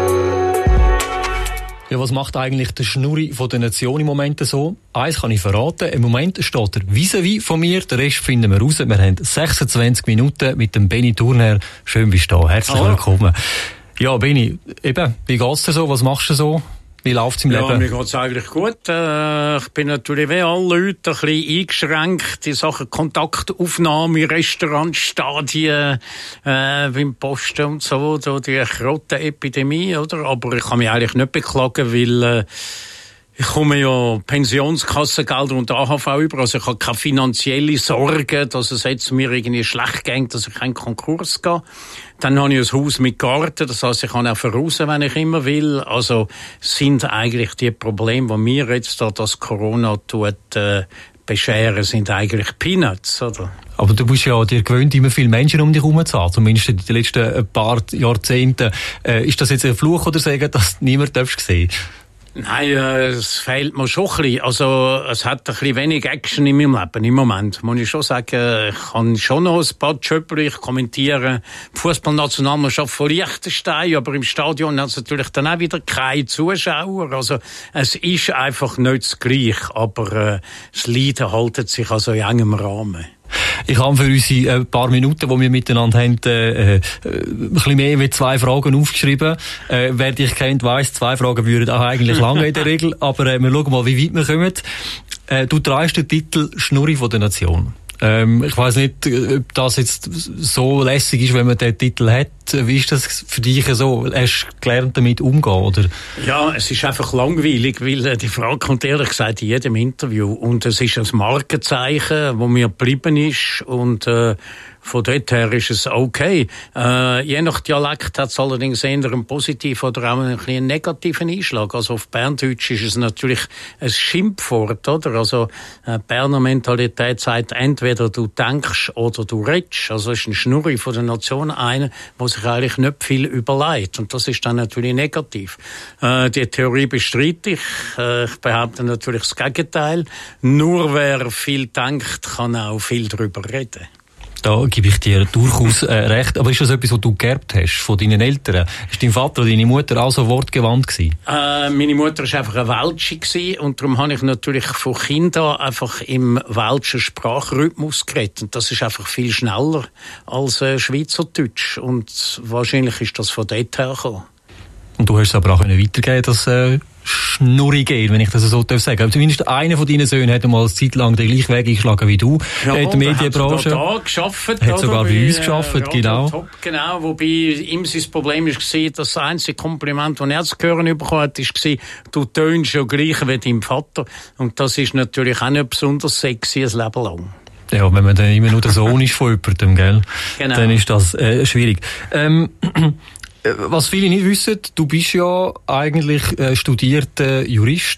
Ja, was macht eigentlich der Schnurri von der Nation im Moment so? Eins kann ich verraten, im Moment steht er vis-à-vis von mir, den Rest finden wir raus. Wir haben sechsundzwanzig Minuten mit dem Benny Turner. Schön bist du da, herzlich Hallo. Willkommen. Ja, Benny, eben, wie geht's dir so, was machst du so? Wie läuft's im ja, Leben? Ja, mir geht's eigentlich gut. Äh, ich bin natürlich wie alle Leute ein bisschen eingeschränkt in Sachen Kontaktaufnahme, Restaurants, Stadien, äh, beim Posten und so, so die Krottenepidemie, oder? Aber ich kann mich eigentlich nicht beklagen, weil äh, ich komme ja Pensionskassengelder und A H V über, also ich habe keine finanzielle Sorge, dass es jetzt mir irgendwie schlecht geht, dass ich keinen Konkurs gehe. Dann habe ich ein Haus mit Garten, das heisst, ich kann auch verrausen, wenn ich immer will. Also sind eigentlich die Probleme, die mir jetzt da das Corona tut, äh, bescheren, sind eigentlich Peanuts, oder? Aber du bist ja dir gewöhnt, immer viele Menschen um dich herum zu haben, zumindest in den letzten paar Jahrzehnten. Äh, ist das jetzt ein Fluch oder sagen, dass niemand sehen darf? Nein, äh, es fehlt mir schon ein bisschen. Also, es hat ein bisschen wenig Action in meinem Leben im Moment. Muss ich schon sagen, ich kann schon noch ein paar Jobs, ich kommentiere die Fußballnationalmannschaft von Liechtenstein, aber im Stadion hat es natürlich dann auch wieder keine Zuschauer. Also, es ist einfach nicht das Gleiche, aber äh, das Leiden haltet sich also in engem Rahmen. Ich habe für unsere äh, paar Minuten, die wir miteinander haben, äh, äh, ein bisschen mehr wie zwei Fragen aufgeschrieben. Äh, wer dich kennt, weiss, zwei Fragen würden auch eigentlich lange in der Regel. Aber äh, wir schauen mal, wie weit wir kommen. Äh, du trägst den Titel Schnurri von der Nation. Ähm, ich weiss nicht, ob das jetzt so lässig ist, wenn man den Titel hat. Wie ist das für dich so? Hast du gelernt, damit umzugehen, oder? Ja, es ist einfach langweilig, weil äh, die Frage kommt ehrlich gesagt in jedem Interview. Und es ist ein Markenzeichen, das mir geblieben ist. Und äh, von dort her ist es okay. Äh, je nach Dialekt hat es allerdings eher einen positiven oder auch einen, einen negativen Einschlag. Also auf Berndeutsch ist es natürlich ein Schimpfwort, oder? Also äh, Berner Mentalität sagt, entweder du denkst oder du redest. Also es ist ein Schnurri von der Nation einer, der sich eigentlich nicht viel überlegt. Und das ist dann natürlich negativ. Äh, die Theorie bestreite ich. Äh, ich behaupte natürlich das Gegenteil. Nur wer viel denkt, kann auch viel darüber reden. Da gebe ich dir durchaus äh, recht. Aber ist das etwas, was du geerbt hast von deinen Eltern? Ist dein Vater oder deine Mutter auch so wortgewandt gewesen? Äh, meine Mutter war einfach eine Welsche gewesen, und darum habe ich natürlich von Kind an einfach im welschen Sprachrhythmus geredet. Und das ist einfach viel schneller als äh, Schweizerdeutsch. Und wahrscheinlich ist das von dort her gekommen. Und du hast es aber auch weitergeben, das äh, Schnurri geht, wenn ich das so darf sagen. Zumindest einer von deinen Söhnen hat einmal eine Zeit lang den gleichen Weg eingeschlagen wie du. Ja, in der Medienbranche. Hat sogar da gearbeitet. Hat sogar bei uns gearbeitet, äh, genau. Top, genau. Wobei ihm sein Problem war, dass das einzige Kompliment, das er zu hören bekommen hat, war, du tönst ja gleich wie dein Vater. Und das ist natürlich auch nicht besonders sexy ein Leben lang. Ja, wenn man dann immer nur der Sohn ist von jemandem, gell? Genau. Dann ist das äh, schwierig. Ähm, was viele nicht wissen, du bist ja eigentlich äh, studierter Jurist.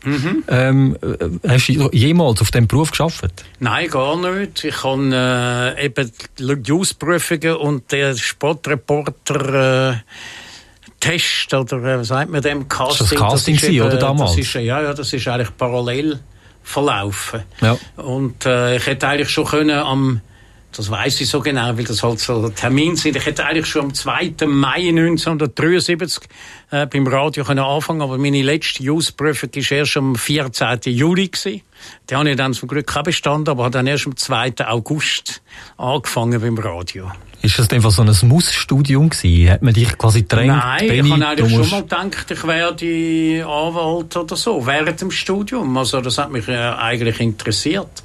Mhm. Ähm, hast du jemals auf diesem Beruf gearbeitet? Nein, gar nicht. Ich habe äh, eben die Newsprüfungen und den Sportreporter äh, Test oder äh, was sagt man dem Casting? Das Casting das ist eben, oder damals? Das ist, ja, ja, das ist eigentlich parallel verlaufen. Ja. Und äh, ich hätte eigentlich schon können am Das weiss ich so genau, weil das halt so Termine sind. Ich hätte eigentlich schon am zweiten Mai neunzehnhundertdreiundsiebzig äh, beim Radio können anfangen, aber meine letzte Newsprüfung war erst am vierzehnten Juli gewesen. Die habe ich dann zum Glück auch bestanden, aber habe dann erst am zweiten August angefangen beim Radio. Ist das einfach so ein Muss-Studium gewesen? Hat man dich quasi gedrängt? Nein, Benni, ich habe eigentlich musst... schon mal gedacht, ich werde Anwalt oder so, während dem Studium. Also das hat mich äh, eigentlich interessiert.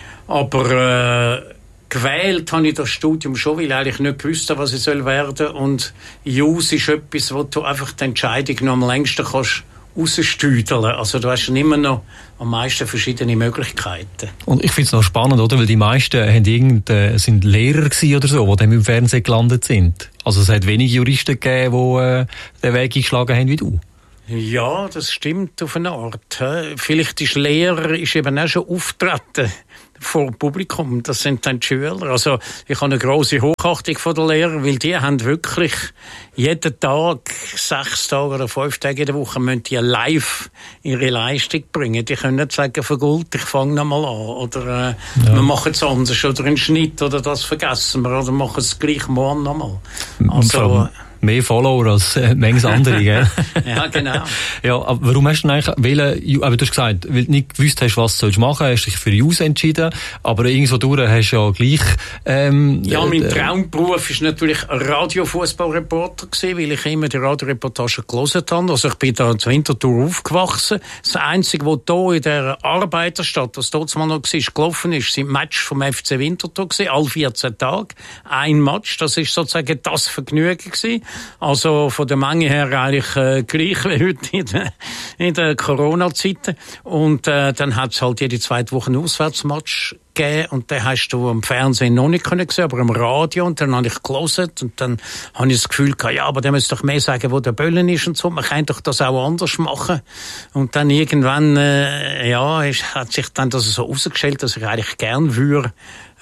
Aber äh, gewählt habe ich das Studium schon, weil ich eigentlich nicht gewusst habe, was ich soll werden. Und Jus ist etwas, wo du einfach die Entscheidung noch am längsten kannst rausstüdeln. Also du hast immer noch am meisten verschiedene Möglichkeiten. Und ich finde es noch spannend, oder? Weil die meisten haben irgend, äh, sind Lehrer gewesen oder so, die dann im Fernsehen gelandet sind. Also es hat wenige Juristen gegeben, die äh, den Weg eingeschlagen haben wie du. Ja, das stimmt auf eine Art. He. Vielleicht ist Lehrer ist eben auch schon auftreten vor Publikum. Das sind dann die Schüler. Also ich habe eine grosse Hochachtung von den Lehrern, weil die haben wirklich jeden Tag, sechs Tage oder fünf Tage in der Woche, müssen die live ihre Leistung bringen. Die können nicht sagen, vergult, ich fange nochmal an. Oder äh, ja. wir machen es anders. Oder einen Schnitt. Oder das vergessen wir. Oder machen es gleich morgen nochmal. Also... Mehr Follower als äh, manches andere, gell? Ja, genau. Ja, aber warum hast du denn eigentlich wählen, aber du hast gesagt, weil du nicht gewusst hast, was du machen sollst, hast du dich für Jus entschieden, aber irgendwo durch hast du ja gleich, ähm, Ja, mein Traumberuf ist natürlich Radiofußballreporter gewesen, weil ich immer die Radioreportage gelesen habe. Also ich bin da in Winterthur aufgewachsen. Das Einzige, was hier in der Arbeiterstadt, was dort mal noch war, gelaufen ist, sind Match vom F C Winterthur gewesen, alle vierzehn Tage. Ein Match, das ist sozusagen das Vergnügen gewesen. Also von der Menge her eigentlich äh, gleich wie heute in der, in der Corona-Zeiten. Und äh, dann hat es halt jede zweite Woche einen Auswärtsmatch gegeben und den hast du am Fernsehen noch nicht können sehen, aber am Radio. Und dann habe ich gelesen und dann habe ich das Gefühl gehabt, ja, aber der muss doch mehr sagen, wo der Böllen ist und so. Man kann doch das auch anders machen. Und dann irgendwann, äh, ja, ist, hat sich dann das so herausgestellt, dass ich eigentlich gern würde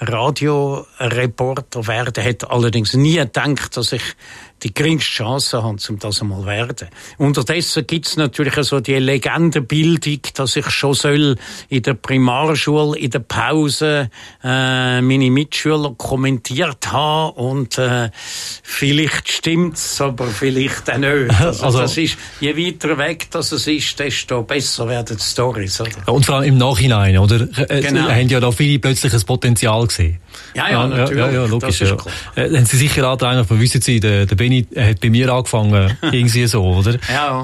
Radioreporter werden. Hätte allerdings nie gedacht, dass ich die geringste Chance habe, um das einmal werden. Unterdessen gibt's natürlich so die Legendenbildung, dass ich schon soll in der Primarschule, in der Pause, äh, meine Mitschüler kommentiert haben und äh, vielleicht stimmt's, aber vielleicht auch nicht. Also, also das ist, je weiter weg das es ist, desto besser werden die Storys, oder? Und vor allem im Nachhinein, oder? Genau. Haben ja da viele plötzlich ein Potenzial gesehen. Ja, ja, natürlich. Ja, ja, logisch, das ist klar. Ja. Haben Sie sicher auch eigentlich, wir wissen Sie, der, der Benni hat bei mir angefangen, irgendwie so, oder? Ja.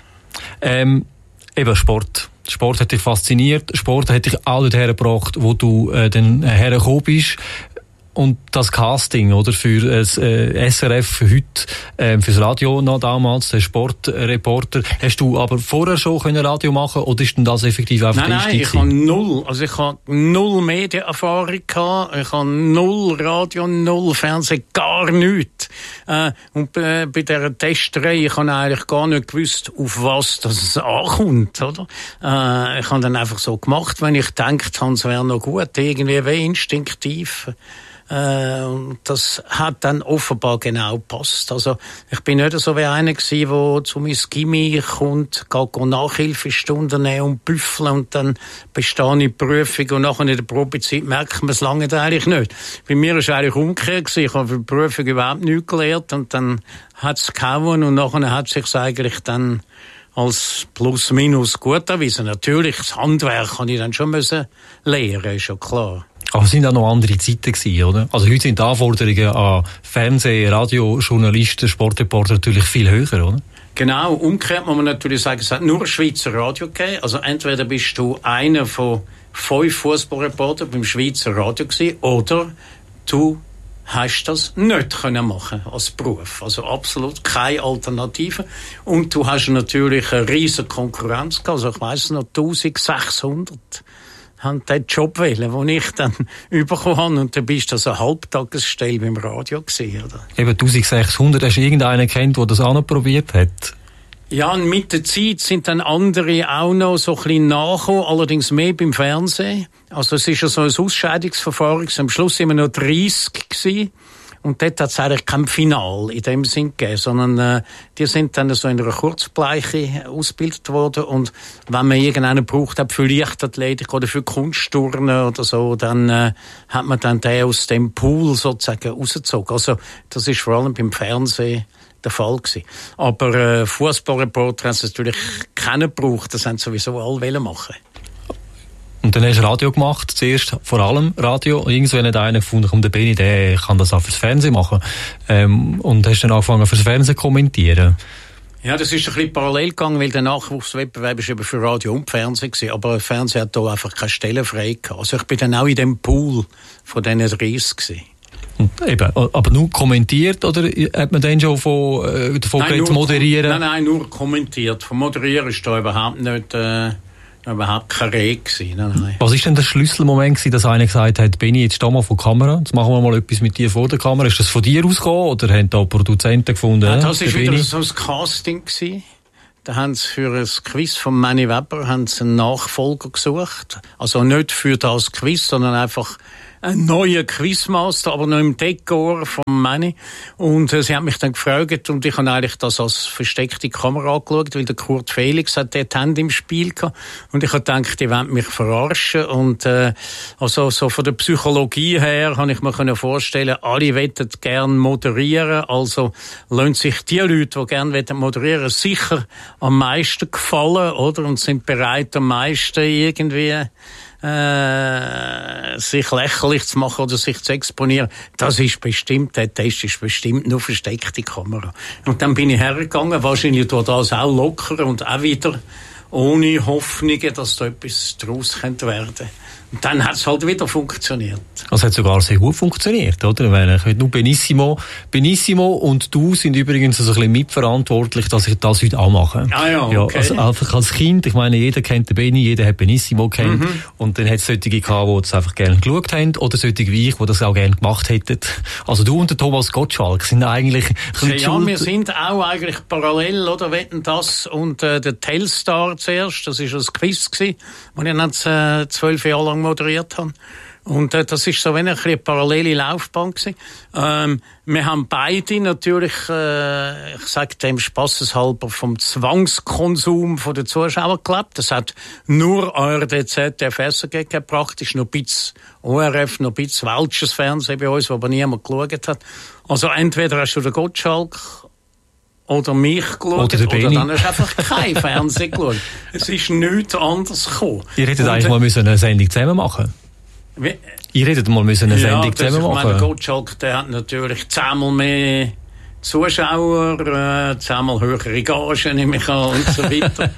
Ähm, eben Sport. Sport hat dich fasziniert. Sport hat dich auch dorthin gebracht, wo du äh, dann hergekommen bist. Und das Casting, oder, für das äh, S R F heute, äh, fürs Radio noch damals, der Sportreporter. Hast du aber vorher schon können Radio machen oder ist denn das effektiv einfach nein, der Einstieg? Nein, ich habe null. Also ich habe null Medienerfahrung gehabt. Ich habe null Radio, null Fernsehen, gar nichts. Äh, und äh, bei dieser Testerei, ich habe eigentlich gar nicht gewusst, auf was das ankommt, oder? Äh, ich habe dann einfach so gemacht, wenn ich gedacht habe, es wäre noch gut, irgendwie wie instinktiv. Äh, und das hat dann offenbar genau gepasst. Also, ich bin nicht so wie einer gewesen, der zu mir Gimmi kommt, geht Nachhilfestunden nehmen und büffeln und dann bestehe ich die Prüfung und nachher in der Probezeit merkt man es lange eigentlich nicht. Bei mir war es eigentlich umgekehrt gewesen. Ich habe für die Prüfung überhaupt nichts gelernt und dann hat es gehauen und nachher hat es sich eigentlich dann als plus-minus gut erwiesen. Natürlich, das Handwerk habe ich dann schon müssen lernen, ist ja klar. Aber es sind auch noch andere Zeiten gewesen, oder? Also heute sind die Anforderungen an Fernseh-, Radio-, Journalisten, Sportreporter natürlich viel höher, oder? Genau, umgekehrt muss man natürlich sagen, es hat nur Schweizer Radio gegeben. Also entweder bist du einer von fünf Fußballreportern beim Schweizer Radio gewesen, oder du hast das nicht können machen als Beruf. Also absolut keine Alternative. Und du hast natürlich eine riesige Konkurrenz gehabt. Also ich weiss noch, eintausendsechshundert haben den Job wählen, den ich dann bekommen habe. Und dann bist du so eine Halbtagesstelle beim Radio gewesen, oder? Eben eintausendsechshundert. Hast du irgendeinen kennt, der das auch noch probiert hat? Ja, und mit der Zeit sind dann andere auch noch so ein bisschen nachgekommen, allerdings mehr beim Fernsehen. Also es ist ja so ein Ausscheidungsverfahren, am Schluss sind wir noch dreißig gewesen. Und dort hat es eigentlich kein Final in dem Sinn gegeben, sondern äh, die sind dann so in einer Kurzbleiche ausgebildet worden. Und wenn man irgendeinen braucht hat für Leichtathletik oder für Kunstturnen oder so, dann äh, hat man dann den aus dem Pool sozusagen rausgezogen. Also das ist vor allem beim Fernsehen der Fall gewesen. Aber äh, Fußballreporter haben es natürlich keinen gebraucht, das haben sowieso alle wollen machen. Und dann hast du Radio gemacht, zuerst vor allem Radio. Irgendwann hat einer gefunden, komm, der Benni, der kann das auch fürs Fernsehen machen. Ähm, und hast dann angefangen, fürs Fernsehen zu kommentieren. Ja, das ist ein bisschen parallel gegangen, weil der Nachwuchswettbewerb ist eben für Radio und Fernsehen gewesen. Aber der Fernsehen hat da einfach keine Stelle frei gehabt. Also ich bin dann auch in dem Pool von diesen dreißig gewesen. Und eben, aber nur kommentiert, oder hat man dann schon von, äh, davon geredet, moderieren? Nein, nein, nur kommentiert. Von moderieren ist da überhaupt nicht... Äh überhaupt keine Rede gewesen. Nein, nein. Was war denn der Schlüsselmoment gewesen, dass einer gesagt hat, Benni, jetzt steh mal vor der Kamera, jetzt machen wir mal etwas mit dir vor der Kamera. Ist das von dir ausgekommen oder haben da Produzenten gefunden? Ja, das war wieder Benni? so ein Casting gewesen. Da haben sie für ein Quiz von Manny Weber haben sie einen Nachfolger gesucht. Also nicht für das Quiz, sondern einfach ein neuer Quizmaster, aber noch im Dekor von Manny. Und äh, sie haben mich dann gefragt und ich habe eigentlich das als versteckte Kamera angeschaut, weil der Kurt Felix hat dort Hände im Spiel gehabt. Und ich habe gedacht, die wollen mich verarschen. Und äh, also so von der Psychologie her kann ich mir können vorstellen, alle wollen gerne moderieren. Also lassen sich die Leute, die gerne moderieren, sicher am meisten gefallen, oder? Und sind bereit, am meisten irgendwie Äh, sich lächerlich zu machen oder sich zu exponieren, das ist bestimmt, der Test ist bestimmt nur versteckte Kamera. Und dann bin ich hergegangen, wahrscheinlich durch das auch locker und auch wieder ohne Hoffnungen, dass da etwas daraus werden könnte. Und dann hat es halt wieder funktioniert. Also hat sogar sehr gut funktioniert, oder? Weil ich nur Benissimo, Benissimo und du sind übrigens so ein bisschen mitverantwortlich, dass ich das heute auch mache. Ah ja, okay. Ja, also einfach als Kind, ich meine, jeder kennt den Benni, jeder hat Benissimo kennt. Mhm. Und dann hat es solche gehabt, die das einfach gerne geschaut haben, oder solche wie ich, die das auch gerne gemacht hätten. Also du und der Thomas Gottschalk sind eigentlich ja, ja, wir sind auch eigentlich parallel, oder? Wetten das und äh, der Telstar zuerst, das war ein Quiz gewesen, wo ich dann äh, zwölf Jahre lang moderiert habe. Und äh, das ist so wenn eine parallele Laufbahn gewesen. Ähm, wir haben beide natürlich, äh, ich sage dem spaßeshalber, vom Zwangskonsum von den Zuschauern gelebt. Das hat nur A R D, Z D F, S R G gegeben, praktisch noch ein bisschen O R F, noch ein bisschen welches Fernsehen bei uns, wo aber niemand geschaut hat. Also entweder hast du den Gottschalk oder mich geschaut, oder, oder dann hast du einfach kein Fernsehen geschaut. Es ist nichts anderes gekommen. Ihr hättet und, eigentlich mal müssen eine Sendung zusammen machen. Wie? Ihr hättet mal müssen eine ja, Sendung zusammen machen. Ja, mein Gottschalk, der hat natürlich zehnmal mehr Zuschauer, äh, zehnmal höhere Gagen, nehme ich an, und so weiter.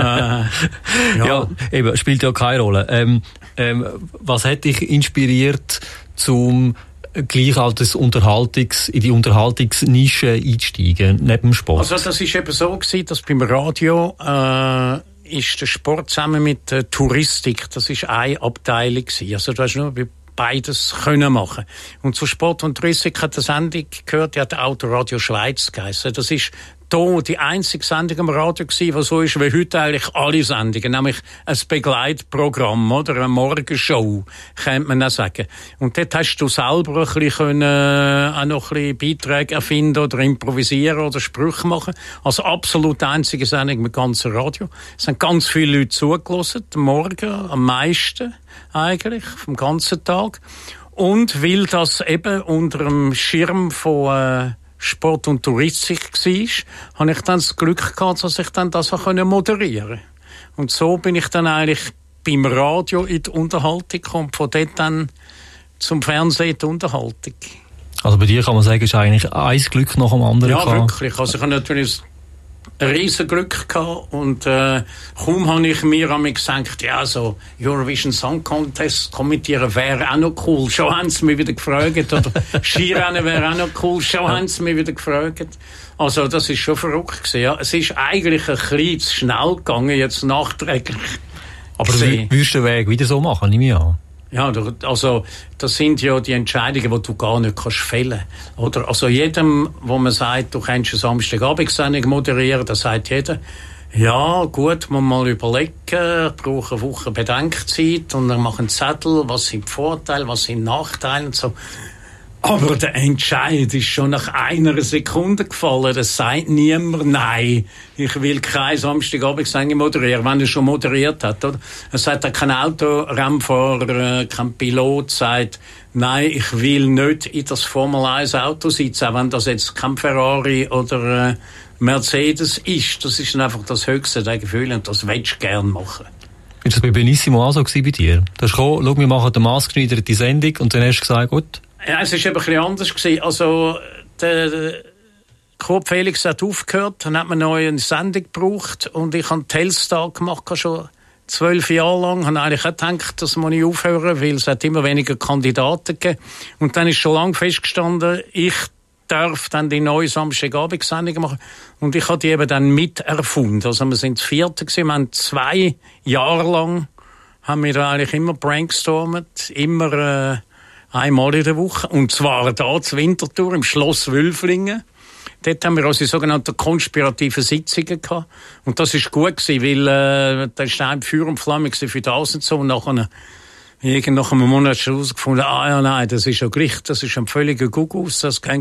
äh, ja. ja, eben, spielt ja keine Rolle. Ähm, ähm, was hat dich inspiriert, zum gleich als Unterhaltungs, in die Unterhaltungsnische einsteigen, neben dem Sport? Also das ist eben so gewesen, dass beim Radio äh, ist der Sport zusammen mit der Touristik, das ist eine Abteilung gewesen. Also du hast nur beides können machen. Und zu Sport und Touristik hat eine Sendung gehört, die hat Autoradio Schweiz geheißen. Das ist hier die einzige Sendung am Radio gewesen, die so ist wie heute eigentlich alle Sendungen, nämlich ein Begleitprogramm oder eine Morgenshow, könnte man auch sagen. Und dort hast du selber ein bisschen können, äh, auch noch ein bisschen Beiträge erfinden oder improvisieren oder Sprüche machen. Also absolut einzige Sendung mit ganzem Radio. Es haben ganz viele Leute zugelassen, am Morgen, am meisten eigentlich, vom ganzen Tag. Und weil das eben unter dem Schirm von äh, Sport und Touristik war, habe ich dann das Glück gehabt, dass ich dann das auch moderieren konnte. Und so bin ich dann eigentlich beim Radio in die Unterhaltung gekommen, von dort dann zum Fernsehen in die Unterhaltung. Also bei dir kann man sagen, es ist eigentlich ein Glück nach dem anderen. Ja, gehabt. Wirklich. Also ich habe natürlich ein riesen Glück gehabt und äh, kaum habe ich mir einmal gesagt, ja, so Eurovision Song Contest kommentieren wäre auch noch cool. Schon haben sie mich wieder gefragt. Oder Skirennen wäre auch noch cool. Schon haben sie mich wieder gefragt. Also das ist schon verrückt gewesen. Ja. Es ist eigentlich ein bisschen zu schnell gegangen, jetzt nachträglich. Aber du würdest den Weg wieder so machen, nehme ich an? Ja, also das sind ja die Entscheidungen, die du gar nicht kannst fällen. Oder also jedem, wo man sagt, du kannst eine Samstagabendsendung moderieren, da sagt jeder, ja gut, man mal überlegen, ich brauche eine Woche Bedenkzeit und dann machen einen Zettel, was sind die Vorteile, was sind die Nachteile und so. Aber der Entscheid ist schon nach einer Sekunde gefallen. Das sagt niemand, nein, ich will keine Samstagabendsendung moderieren, wenn er schon moderiert hat. Oder? Es sagt auch kein Autorennfahrer, kein Pilot sagt, nein, ich will nicht in das Formel eins Auto sitzen, auch wenn das jetzt kein Ferrari oder äh, Mercedes ist. Das ist einfach das höchste der Gefühle und das willst du gerne machen. Ist das bei Benissimo auch so bei dir? Du hast gekommen, schau, wir machen eine maßgeschneiderte Sendung und dann hast du gesagt, gut. Ja, es war eben ein bisschen anders gewesen. Also, der, der Kurt Felix hat aufgehört, dann hat man eine neue Sendung gebraucht und ich habe Telstar gemacht, schon zwölf Jahre lang. Ich habe eigentlich auch gedacht, das muss ich aufhören, weil es hat immer weniger Kandidaten gegeben. Und dann ist schon lange festgestanden, ich darf dann die neue Samstagabendsendung machen. Und ich habe die eben dann miterfunden. Also wir sind das vierte gewesen, wir haben zwei Jahre lang haben wir eigentlich immer brainstormt, immer äh, einmal in der Woche. Und zwar da zur Winterthur im Schloss Wülflingen. Dort haben wir also sogenannte konspirative Sitzungen gehabt. Und das ist gut gewesen, weil äh, da ist ein Feuer und Flamme für das und so. Und nachher, irgend nach einem Monat schon herausgefunden, ah ja, nein, das ist ja Gericht, das ist ein völliger Gugus, das kann